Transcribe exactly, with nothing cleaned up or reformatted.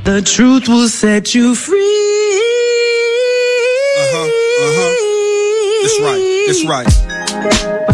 The truth will set you free. Uh-huh, uh-huh. That's right, that's right.